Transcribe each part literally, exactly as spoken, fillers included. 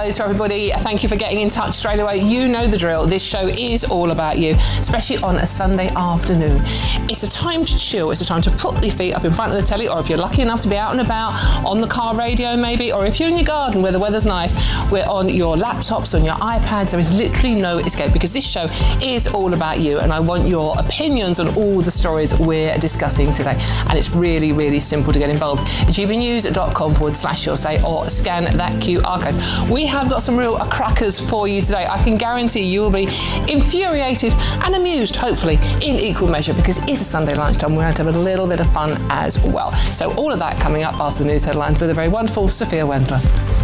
Hello to everybody. Thank you for getting in touch straight away. You know the drill. This show is all about you, especially on a Sunday afternoon. It's a time to chill. It's a time to put your feet up in front of the telly, or if you're lucky enough to be out and about, on the car radio maybe, or if you're in your garden where the weather's nice, we're on your laptops, on your iPads. There is literally no escape, because this show is all about you, and I want your opinions on all the stories we're discussing today. And it's really, really simple to get involved. gvnews.com forward slash your say, or scan that Q R code. We have got some real crackers for you today. I can guarantee you will be infuriated and amused, hopefully, in equal measure, because it is a Sunday lunchtime. We're going to have a little bit of fun as well. So all of that coming up after the news headlines with the very wonderful Sophia Wensler.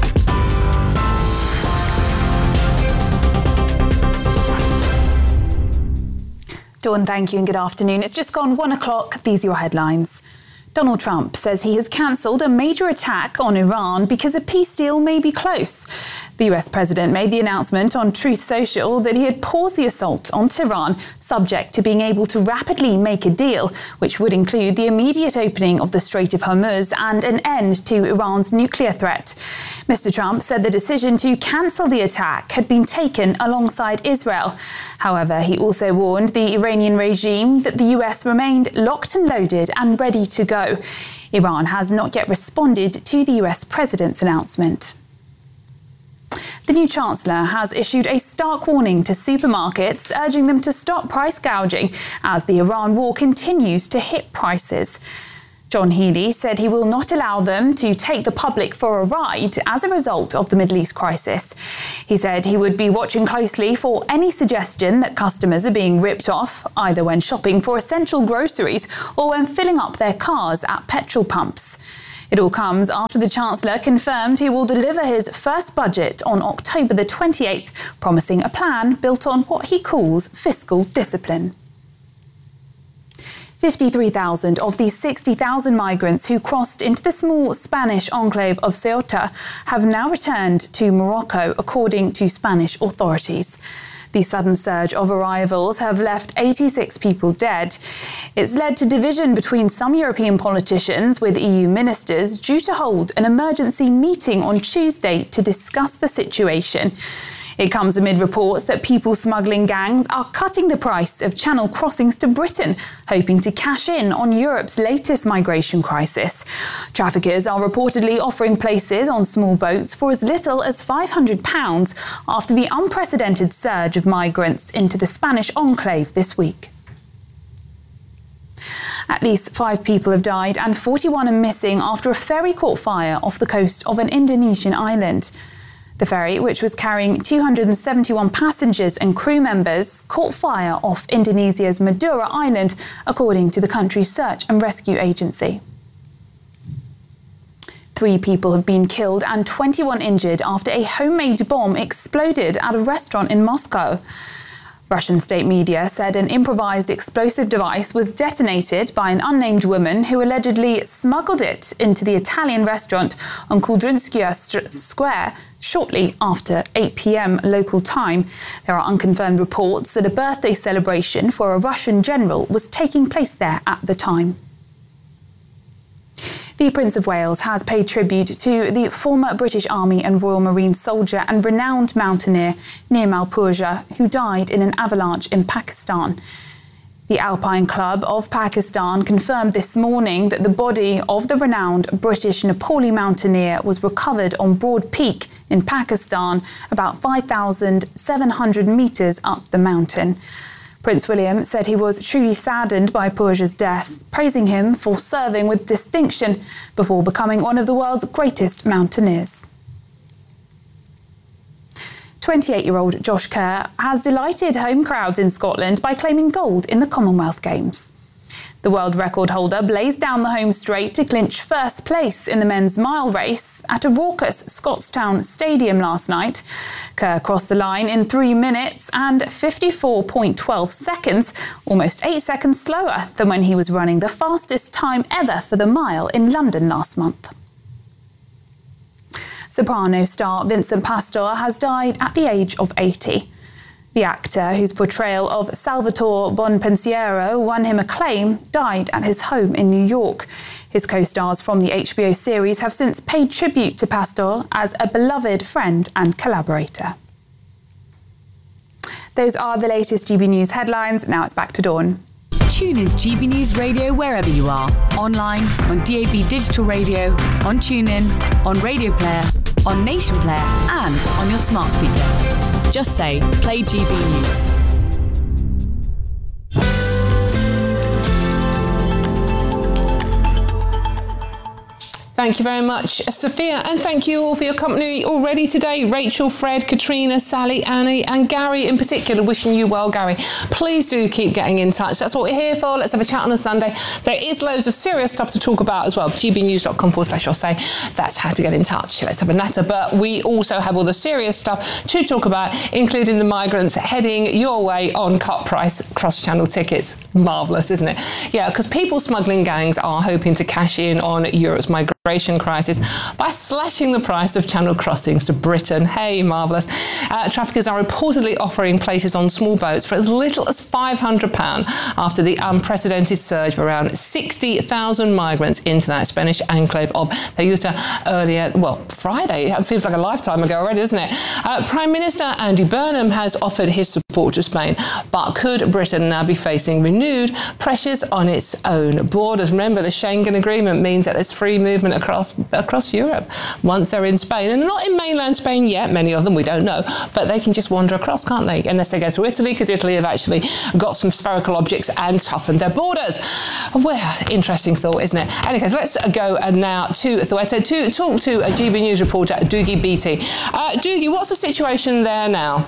Dawn, thank you and good afternoon. It's just gone one o'clock. These are your headlines. Donald Trump says he has cancelled a major attack on Iran because a peace deal may be close. The U S president made the announcement on Truth Social that he had paused the assault on Tehran, subject to being able to rapidly make a deal, which would include the immediate opening of the Strait of Hormuz and an end to Iran's nuclear threat. Mister Trump said the decision to cancel the attack had been taken alongside Israel. However, he also warned the Iranian regime that the U S remained locked and loaded and ready to go. Iran has not yet responded to the U S president's announcement. The new Chancellor has issued a stark warning to supermarkets, urging them to stop price gouging as the Iran war continues to hit prices. John Healey said he will not allow them to take the public for a ride as a result of the Middle East crisis. He said he would be watching closely for any suggestion that customers are being ripped off, either when shopping for essential groceries or when filling up their cars at petrol pumps. It all comes after the Chancellor confirmed he will deliver his first budget on October the twenty-eighth, promising a plan built on what he calls fiscal discipline. fifty-three thousand of the sixty thousand migrants who crossed into the small Spanish enclave of Ceuta have now returned to Morocco, according to Spanish authorities. The sudden surge of arrivals have left eighty-six people dead. It's led to division between some European politicians, with E U ministers due to hold an emergency meeting on Tuesday to discuss the situation. It comes amid reports that people smuggling gangs are cutting the price of channel crossings to Britain, hoping to cash in on Europe's latest migration crisis. Traffickers are reportedly offering places on small boats for as little as five hundred pounds after the unprecedented surge of migrants into the Spanish enclave this week. At least five people have died and forty-one are missing after a ferry caught fire off the coast of an Indonesian island. The ferry, which was carrying two hundred seventy-one passengers and crew members, caught fire off Indonesia's Madura Island, according to the country's search and rescue agency. Three people have been killed and twenty-one injured after a homemade bomb exploded at a restaurant in Moscow. Russian state media said an improvised explosive device was detonated by an unnamed woman who allegedly smuggled it into the Italian restaurant on Kudrynskaya Square shortly after eight p.m. local time. There are unconfirmed reports that a birthday celebration for a Russian general was taking place there at the time. The Prince of Wales has paid tribute to the former British Army and Royal Marine soldier and renowned mountaineer Nirmal Purja, who died in an avalanche in Pakistan. The Alpine Club of Pakistan confirmed this morning that the body of the renowned British Nepali mountaineer was recovered on Broad Peak in Pakistan, about five thousand seven hundred metres up the mountain. Prince William said he was truly saddened by Purja's death, praising him for serving with distinction before becoming one of the world's greatest mountaineers. twenty-eight-year-old Josh Kerr has delighted home crowds in Scotland by claiming gold in the Commonwealth Games. The world record holder blazed down the home straight to clinch first place in the men's mile race at a raucous Scottstown Stadium last night. Kerr crossed the line in three minutes and fifty-four point one two seconds, almost eight seconds slower than when he was running the fastest time ever for the mile in London last month. Soprano star Vincent Pastor has died at the age of eighty. The actor, whose portrayal of Salvatore Bonpensiero won him acclaim, died at his home in New York. His co-stars from the H B O series have since paid tribute to Pastor as a beloved friend and collaborator. Those are the latest G B News headlines. Now it's back to Dawn. Tune into G B News Radio wherever you are. Online, on D A B Digital Radio, on TuneIn, on Radio Player, on Nation Player and on your smart speaker. Just say, play G B News. Thank you very much, Sophia, and thank you all for your company already today. Rachel, Fred, Katrina, Sally, Annie, and Gary in particular, wishing you well, Gary. Please do keep getting in touch. That's what we're here for. Let's have a chat on a Sunday. There is loads of serious stuff to talk about as well. gbnews.com forward slash or say. That's how to get in touch. Let's have a natter. But we also have all the serious stuff to talk about, including the migrants heading your way on cut price cross-channel tickets. Marvellous, isn't it? Yeah, because people smuggling gangs are hoping to cash in on Europe's migration crisis by slashing the price of channel crossings to Britain. Hey, marvellous. Uh, traffickers are reportedly offering places on small boats for as little as five hundred pounds after the unprecedented surge of around sixty thousand migrants into that Spanish enclave of Ceuta earlier, well, Friday. It feels like a lifetime ago already, doesn't it? Uh, Prime Minister Andy Burnham has offered his support to Spain, but could Britain now be facing renewed pressures on its own borders? Remember, the Schengen Agreement means that there's free movement across across Europe once they're in Spain, and not in mainland Spain yet, many of them, we don't know, but they can just wander across, can't they, unless they go through Italy, because Italy have actually got some spherical objects and toughened their borders. Well, interesting thought, isn't it? Anyways, let's go now to Soweto to talk to a G B News reporter, Doogie Beattie. Uh, Doogie, what's the situation there now?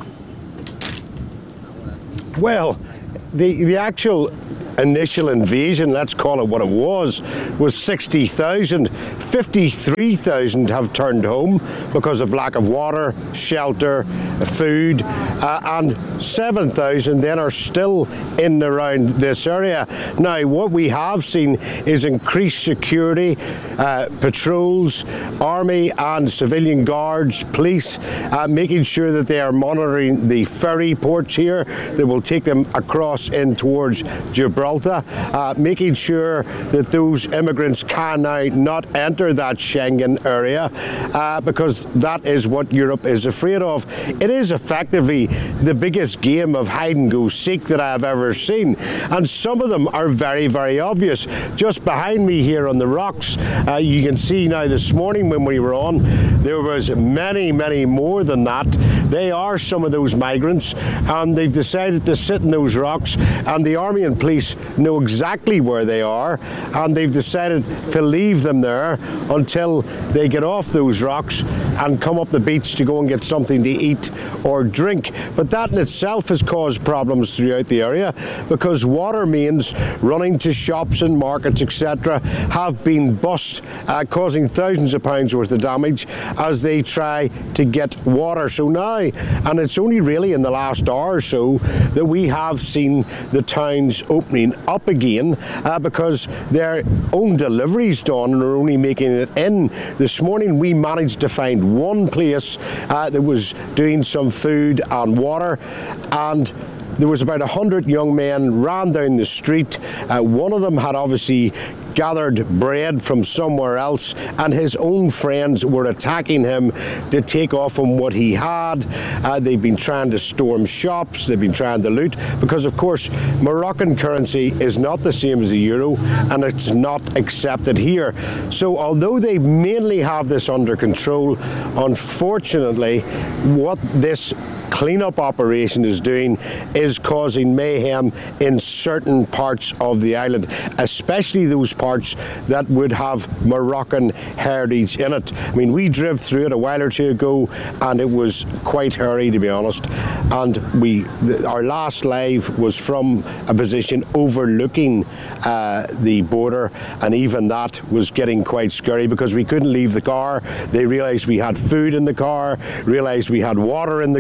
Well, the the actual initial invasion, let's call it what it was, was sixty thousand. fifty-three thousand have turned home because of lack of water, shelter, food, uh, and seven thousand then are still in and around this area. Now, what we have seen is increased security, uh, patrols, army and civilian guards, police, uh, making sure that they are monitoring the ferry ports here that will take them across in towards Gibraltar. Uh, making sure that those immigrants can now not enter that Schengen area uh, because that is what Europe is afraid of. It is effectively the biggest game of hide and go seek that I have ever seen, and some of them are very, very obvious. Just behind me here on the rocks, uh, you can see now this morning when we were on, there was many, many more than that. They are some of those migrants, and they've decided to sit in those rocks, and the army and police know exactly where they are, and they've decided to leave them there until they get off those rocks and come up the beach to go and get something to eat or drink. But that in itself has caused problems throughout the area because water mains running to shops and markets, et cetera, have been bust, uh, causing thousands of pounds worth of damage as they try to get water. So now, and it's only really in the last hour or so that we have seen the towns opening up again uh, because their own deliveries done and are only making it in. This morning we managed to find one place uh, that was doing some food and water, and there was about a hundred young men ran down the street. Uh, one of them had obviously gathered bread from somewhere else, and his own friends were attacking him to take off him what he had. Uh, they've been trying to storm shops, they've been trying to loot, because of course Moroccan currency is not the same as the euro and it's not accepted here. So although they mainly have this under control, unfortunately what this cleanup operation is doing is causing mayhem in certain parts of the island, especially those parts that would have Moroccan heritage in it. I mean, we drove through it a while or two ago and it was quite hairy, to be honest, and we the, our last live was from a position overlooking uh, the border, and even that was getting quite scary because we couldn't leave the car. They realized we had food in the car, realized we had water in the car,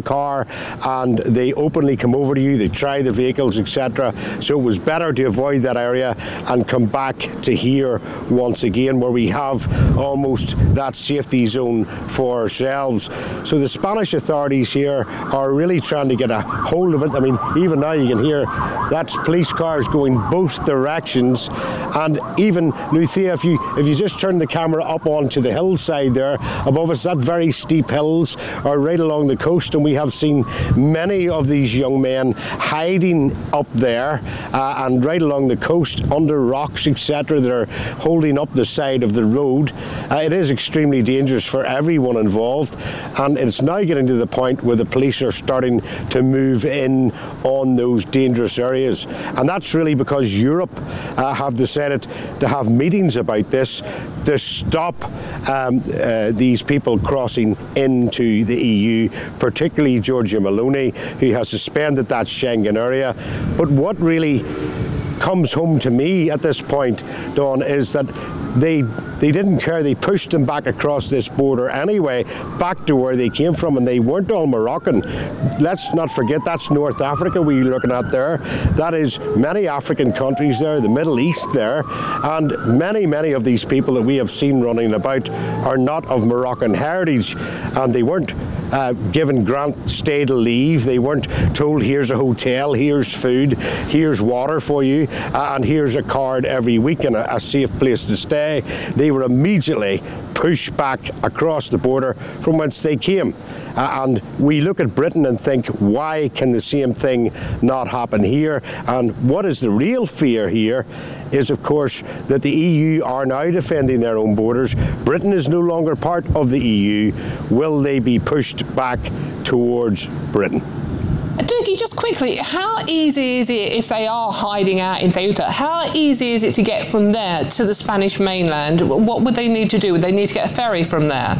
there, and they openly come over to you, they try the vehicles, et cetera. So it was better to avoid that area and come back to here once again, where we have almost that safety zone for ourselves. So the Spanish authorities here are really trying to get a hold of it. I mean, even now you can hear that's police cars going both directions, and even Luthea, if you if you just turn the camera up onto the hillside there above us, that very steep hills are right along the coast, and we have seen many of these young men hiding up there uh, and right along the coast under rocks, et cetera, that are holding up the side of the road. Uh, it is extremely dangerous for everyone involved, and it's now getting to the point where the police are starting to move in on those dangerous areas. And that's really because Europe uh, have decided to have meetings about this to stop um, uh, these people crossing into the E U, particularly Giorgia Meloni, who has suspended that Schengen area. But what really comes home to me at this point, Dawn, is that they they didn't care. They pushed them back across this border anyway, back to where they came from, and they weren't all Moroccan. Let's not forget that's North Africa we're looking at there. That is many African countries there, the Middle East there, and many, many of these people that we have seen running about are not of Moroccan heritage, and they weren't Uh, given grant stay to leave. They weren't told here's a hotel, here's food, here's water for you, uh, and here's a card every week and a, a safe place to stay. They were immediately pushed back across the border from whence they came. Uh, and we look at Britain and think, why can the same thing not happen here? And what is the real fear here is, of course, that the E U are now defending their own borders. Britain is no longer part of the E U. Will they be pushed back towards Britain? Dougie, just quickly, how easy is it, if they are hiding out in Ceuta, how easy is it to get from there to the Spanish mainland? What would they need to do? Would they need to get a ferry from there?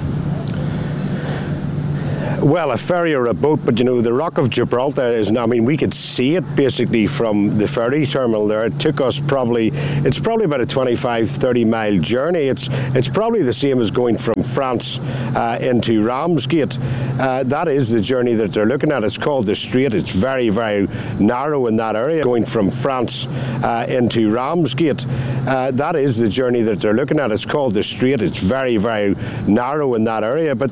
Well, a ferry or a boat, but you know, the Rock of Gibraltar is, I mean, we could see it basically from the ferry terminal there. It took us probably, it's probably about a twenty-five, thirty mile journey. It's it's probably the same as going from France uh, into Ramsgate. Uh, that is the journey that they're looking at. It's called the Strait. It's very, very narrow in that area. Going from France uh, into Ramsgate, uh, that is the journey that they're looking at. It's called the Strait. It's very, very narrow in that area. But